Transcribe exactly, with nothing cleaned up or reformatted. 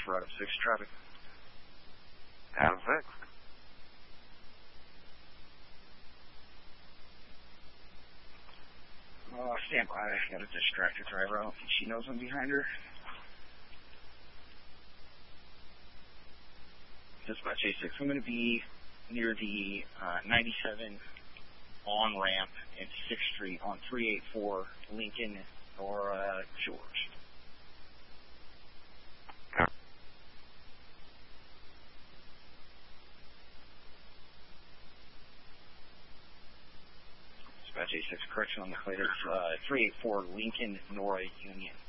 for Adam six traffic. Adam six. Uh, stand by. I got a distracted driver. I don't think she knows I'm behind her. Dispatch A six. I'm going to be near the uh, ninety-seven on-ramp in sixth Street on three eighty-four Lincoln or uh, George. Dispatch A six, correction on the later, uh, three eighty-four Lincoln Nora Union.